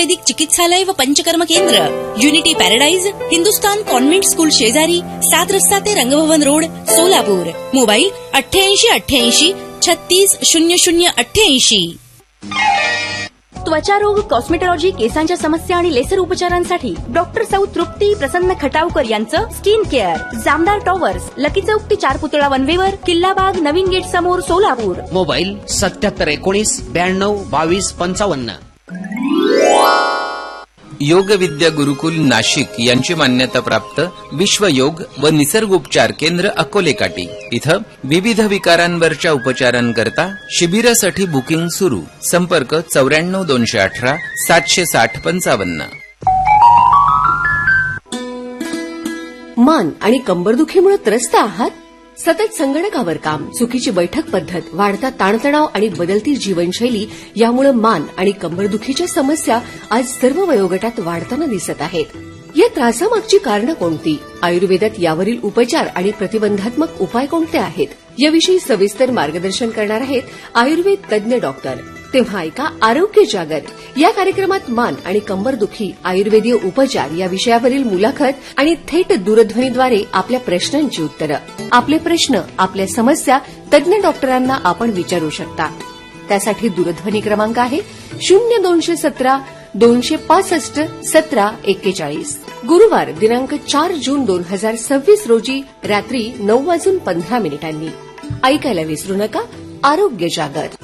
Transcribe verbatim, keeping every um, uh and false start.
आयुर्वेदिक चिकित्सालय व पंचकर्म केंद्र, unity paradise, Hindustan convent school शेजारी, सात रस्ता ते रंगभवन रोड, सोलापूर. मोबाईल अठ्ठ्याऐंशी अठ्ठ्याऐंशी छत्तीस शून्य शून्य अठ्ठ्याऐंशी. त्वचारोग, कॉस्मेटॉलॉजी, केसांच्या समस्या आणि लेसर उपचारांसाठी डॉक्टर सौ तृप्ती प्रसन्न खटावकर यांचं skin care. Jamdar towers, lucky चौक ते चार पुतळा वनवेवर, किल्लाबाग, नवीन गेट समोर, सोलापूर. मोबाईल सत्याहत्तर एकोणीस ब्याण्णव बावीस पंचावन्न. योग विद्या गुरुकुल नाशिक यांची मान्यता प्राप्त विश्व योग व निसर्गोपचार केंद्र अकोले काटी इथं विविध विकारांवरच्या उपचारांकरता शिबिरासाठी बुकिंग सुरू. संपर्क चौऱ्याण्णव दोनशे अठरा सातशे साठ पंचावन्न. मान आणि कंबरदुखीमुळे त्रस्त आहात? सतत संगणकावर काम, चुकीची बैठक पद्धत, वाढता ताणतणाव आणि बदलती जीवनशैली यामुळे मान आणि कंबरदुखीच्या समस्या आज सर्व वयोगटात वाढताना दिसत आहेत. या त्रासामागची कारणं कोणती? आयुर्वेदात यावरील उपचार आणि प्रतिबंधात्मक उपाय कोणते आहेत? याविषयी सविस्तर मार्गदर्शन करणार आहेत आयुर्वेद तज्ञ डॉक्टर. तेव्हा ऐका आरोग्य जागर या कार्यक्रमात मान आणि कंबरदुखी, आयुर्वेदीय उपचार या विषयावरील मुलाखत आणि थेट दूरध्वनीद्वारे आपल्या प्रश्नांची उत्तरं. आपले प्रश्न, आपल्या समस्या तज्ञ डॉक्टरांना आपण विचारू शकता. त्यासाठी दूरध्वनी क्रमांक आहे शून्य दोनशे सतरा दोनशे पासष्ट सतरा एक्केचाळीस. गुरुवार दिनांक चार जून दोन हजार सव्वीस रोजी रात्री नऊ वाजून पंधरा मिनिटांनी. ऐकायला विसरू नका आरोग्य जागर.